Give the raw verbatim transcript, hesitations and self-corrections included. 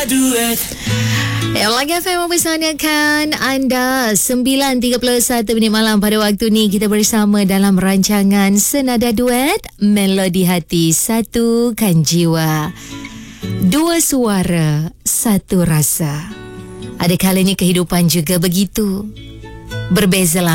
Duet. Lagi F M mempersanakan anda sembilan tiga puluh satu minit malam pada waktu ni. Kita bersama dalam rancangan Senada Duet, Melodi Hati Satukan Jiwa. Dua suara, satu rasa. Ada kalanya kehidupan juga begitu. Berbeza